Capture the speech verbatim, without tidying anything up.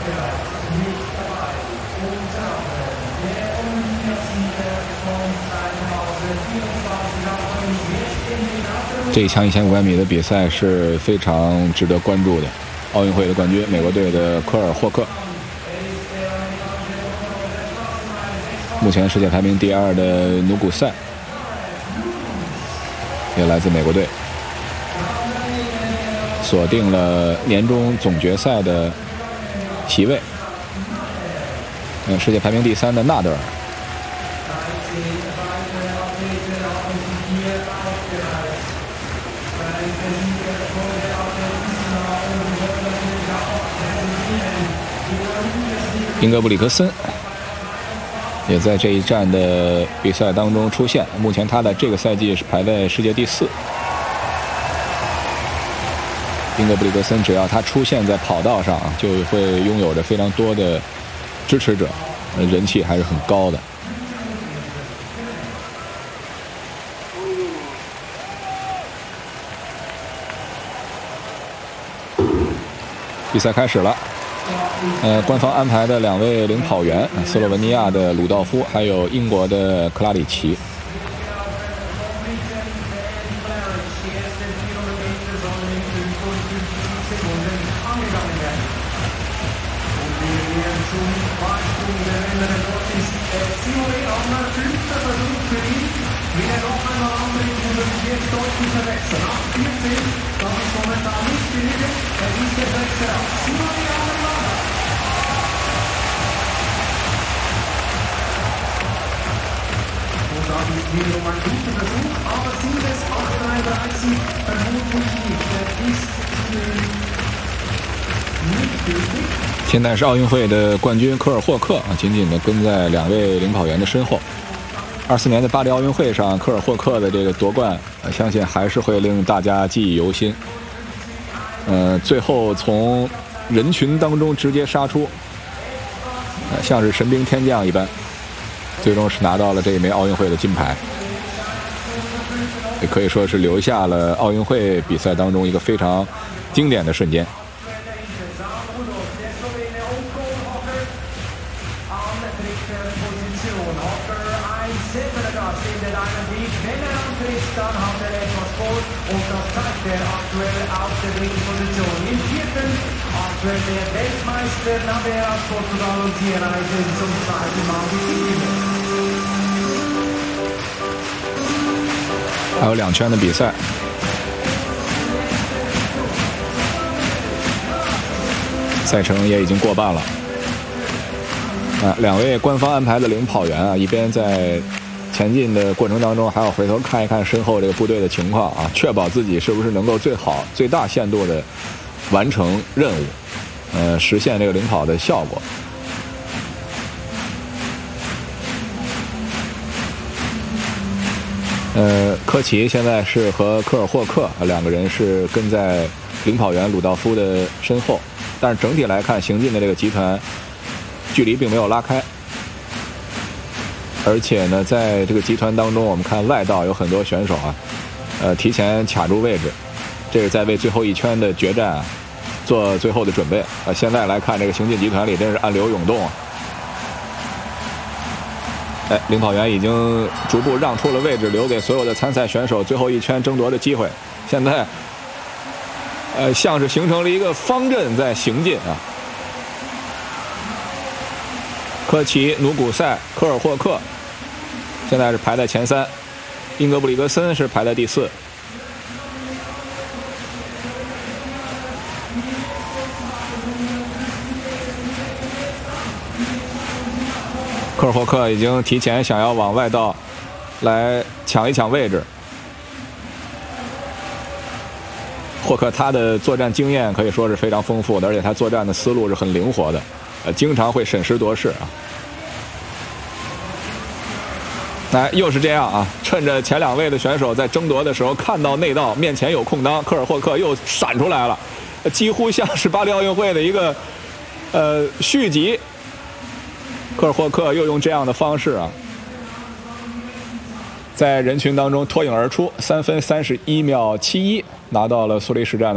这一项一千五百米的比赛是非常值得关注的。奥运会的冠军，美国队的科尔霍克，目前世界排名第二的努古塞也来自美国队，锁定了年终总决赛的席位。嗯，世界排名第三的纳德尔。英格布里克森也在这一站的比赛当中出现，目前他的这个赛季是排在世界第四。英格布里克森只要他出现在跑道上，就会拥有着非常多的支持者，人气还是很高的。比赛开始了。呃，官方安排的两位领跑员，斯洛文尼亚的鲁道夫，还有英国的克拉里奇。现在是奥运会的冠军科尔霍克啊，紧紧地跟在两位领跑员的身后。二四年的巴黎奥运会上，科尔霍克的这个夺冠，相信还是会令大家记忆犹新。呃，最后从人群当中直接杀出，呃，像是神兵天将一般，最终是拿到了这一枚奥运会的金牌，也可以说是留下了奥运会比赛当中一个非常经典的瞬间。还有两圈的比赛，赛程也已经过半了。啊，两位官方安排的领跑员啊，一边在前进的过程当中，还要回头看一看身后这个部队的情况啊，确保自己是不是能够最好、最大限度的完成任务，呃，实现这个领跑的效果。呃，科奇现在是和科尔霍克两个人是跟在领跑员鲁道夫的身后，但是整体来看，行进的这个集团距离并没有拉开。而且呢，在这个集团当中，我们看外道有很多选手啊，呃，提前卡住位置，这是在为最后一圈的决战啊做最后的准备。啊，现在来看这个行进集团里真是暗流涌动啊！哎，领跑员已经逐步让出了位置，留给所有的参赛选手最后一圈争夺的机会。现在，呃，像是形成了一个方阵在行进啊。科奇、努古塞、科尔霍克现在是排在前三，英格布里格森是排在第四。科尔霍克已经提前想要往外道来抢一抢位置。霍克他的作战经验可以说是非常丰富的，而且他作战的思路是很灵活的，呃，经常会审时度势啊。哎，又是这样啊！趁着前两位的选手在争夺的时候，看到内道面前有空当，科尔霍克又闪出来了，几乎像是巴黎奥运会的一个呃续集。科尔霍克又用这样的方式啊，在人群当中脱颖而出，三分三十一秒七一拿到了苏黎世站的